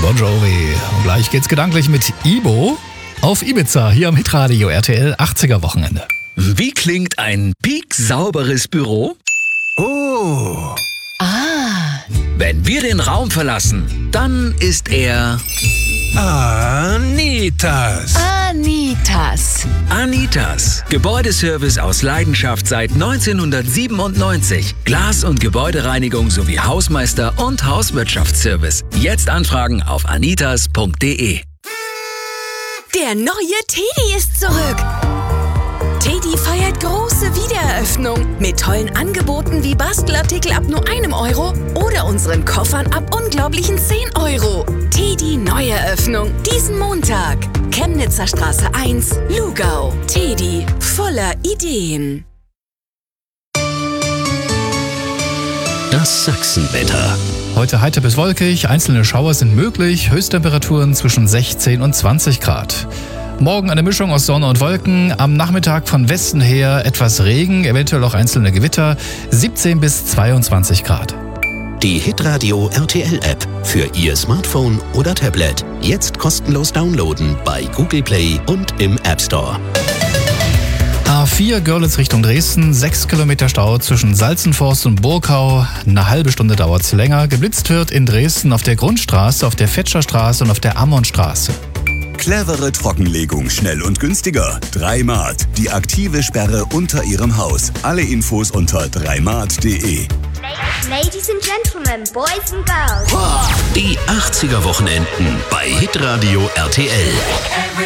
Bon Jovi. Und gleich geht's gedanklich mit Ibo auf Ibiza, hier am Hitradio RTL 80er Wochenende. Wie klingt ein pieksauberes Büro? Oh. Wenn wir den Raum verlassen, dann ist er Anitas. Anitas. Gebäudeservice aus Leidenschaft seit 1997. Glas- und Gebäudereinigung sowie Hausmeister- und Hauswirtschaftsservice. Jetzt anfragen auf anitas.de. Der neue Teddy ist zurück. Teddy feiert große Wiedereröffnung mit tollen Angeboten wie Bastelartikel ab nur €1 oder unseren Koffern ab unglaublichen €10. Teddy Neueröffnung diesen Montag. Chemnitzer Straße 1, Lugau. Teddy, voller Ideen. Das Sachsenwetter. Heute heiter bis wolkig, einzelne Schauer sind möglich, Höchsttemperaturen zwischen 16 und 20 Grad. Morgen eine Mischung aus Sonne und Wolken, am Nachmittag von Westen her etwas Regen, eventuell auch einzelne Gewitter, 17 bis 22 Grad. Die Hitradio RTL App für Ihr Smartphone oder Tablet. Jetzt kostenlos downloaden bei Google Play und im App Store. A4 Görlitz Richtung Dresden, 6 Kilometer Stau zwischen Salzenforst und Burkau. Eine halbe Stunde dauert es länger. Geblitzt wird in Dresden auf der Grundstraße, auf der Fetscherstraße und auf der Ammonstraße. Clevere Trockenlegung, schnell und günstiger. 3Mart, die aktive Sperre unter Ihrem Haus. Alle Infos unter 3mart.de. Ladies and Gentlemen, Boys and Girls. Die 80er Wochenenden bei Hitradio RTL.